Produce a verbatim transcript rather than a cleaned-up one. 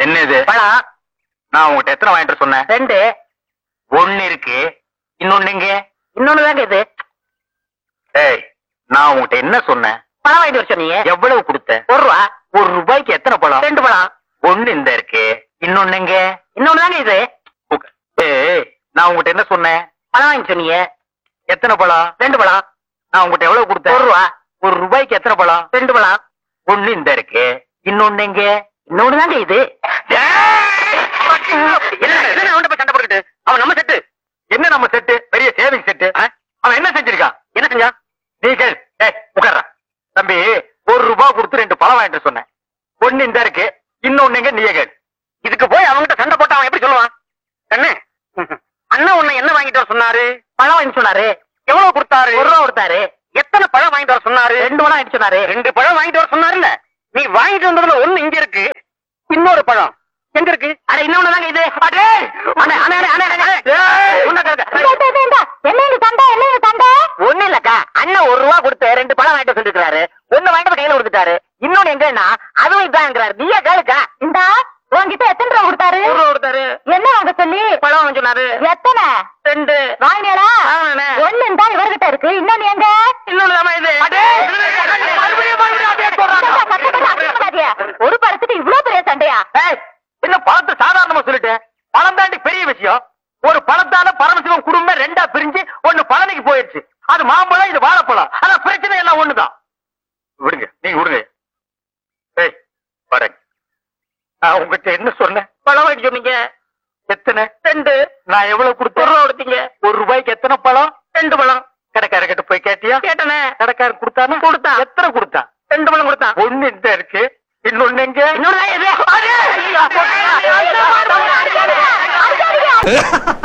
என்ன இது பழம் நான் உங்ககிட்ட எத்தனை வாங்கிட்டு வர சொன்னேன்? ரெண்டு. ஒண்ணு இருக்கு, இன்னொன்னு எங்க? இன்னொன்னு தாங்க இது. ஏய், நான் உங்ககிட்ட என்ன சொன்னேன்? பழம் வாங்கிட்டு வர சொன்னீங்க. எவ்வளவு கொடுத்த? ஒரு ரூபா. ஒரு ரூபாய்க்கு எத்தனை பழம்? ரெண்டு பழம். ஒண்ணு இந்த இருக்கு, இன்னொன்னு எங்க? இன்னொன்னு தாங்க இது. ஏய், நான் உங்ககிட்ட என்ன சொன்னேன்? பழம் வாங்கி சொன்னீங்க. எத்தனை பழம்? ரெண்டு பழம். நான் உங்ககிட்ட எவ்வளவு கொடுத்தேன்? ஒரு ரூபா. ஒரு ரூபாய்க்கு எத்தனை பழம்? ரெண்டு பழம். ஒண்ணு இந்த இருக்கு, இன்னொன்னு எங்க? இன்னொன்னு தாங்க இது. சண்டை போட்டுட்டு அவன் நம்ம செட்டு என்ன? நம்ம செட்டு பெரிய சேவிங் செட்டு. அவன் என்ன செஞ்சிருக்கான்? என்ன செஞ்சா? நீ கேள். உட்கார்ற தம்பி. ஒரு ரூபாய் கொடுத்து ரெண்டு பழம் வாங்கிட்டு சொன்னேன். ஒண்ணு இந்த இருக்கு, இன்னொன்னு எங்க? நீயே கேள். இதுக்கு போய் அவன்கிட்ட சண்டை போட்டு அவன் எப்படி சொல்லுவான்? கண்ணு, அண்ணா உன்னை என்ன வாங்கிட்டு வர சொன்னாரு? பழம் வாங்கி சொன்னாரு. எவ்வளவு கொடுத்தாரு? ஒரு ரூபா கொடுத்தாரு. எத்தனை பழம் வாங்கிட்டு வர சொன்னாரு? ரெண்டு பழம் வாங்கிட்டு சொன்னாரு. ரெண்டு பழம் வாங்கிட்டு வர சொன்னாருல்ல. நீ வாங்கிட்டு வந்ததுல ஒண்ணு இங்க இருக்கு, இன்னொரு பழம் எங்க இருக்கு? அட இன்னொன்னு தாங்க இது. அடே அண்ணே அண்ணே அண்ணே அண்ணே ஒண்ணு இல்லக்கா. அண்ணன் ஒரு ரூபா கொடுத்து ரெண்டு பழம் வாங்கிட்டு சொல்லிருக்காரு. ஒண்ணு வாங்கிட்டு கையில கொடுத்துட்டாரு. இன்னொன்னு எங்கன்னா அதுவும் இதாங்கிறாரு. நீயே கேளுக்கா. இந்தா உன்கிட்ட எத்தனை ரூபா கொடுத்தாரு? ஒரு ரூபா கொடுத்தாரு. என்ன வாங்க சொல்லி? பழம் வாங்க சொன்னாரு. எத்தனை? ரெண்டு. வாங்கினீங்களா? வாங்கினே. ஒண்ணு இருந்தா இவர்கிட்ட இருக்கு, இன்னொன்னு எங்க? இன்னொன்னு தாமா இது. ஒரு பழத்துக்கு இவ்வளவு பெரிய சண்டையா? ஏய், என்ன பழத்தை சாதாரணமா சொல்லிட்டேன். பழம் தாண்டி பெரிய விஷயம். ஒரு பழத்தால பரமசிவம் குடும்பம் ரெண்டா பிரிஞ்சு ஒண்ணு பழனிக்கு போயிடுச்சு. அது மாம்பழம், இது வாழைப்பழம். ஆனா பிரச்சனை எல்லாம் ஒண்ணுதான். விடுங்க, நீங்க விடுங்க. ஏய், பாருங்க, நான் உங்ககிட்ட என்ன சொன்னேன்? பழம் வாங்கி சொன்னீங்க. எத்தனை? ரெண்டு. நான் எவ்வளவு கொடுத்தேன்? ஒரு ரூபா கொடுத்தீங்க. ஒரு ரூபாய்க்கு எத்தனை பழம்? ரெண்டு பழம். கடைக்காரர்கிட்ட போய் கேட்டியா? கேட்டனே. கடைக்காரர் கொடுத்தானா? கொடுத்தான். எத்தனை கொடுத்தான்? ரெண்டு பழம் கொடுத்தான். ஒண்ணு இந்த இருக்கு, இன்னொன்னு எங்க? இன்னொன்னு தான் இது.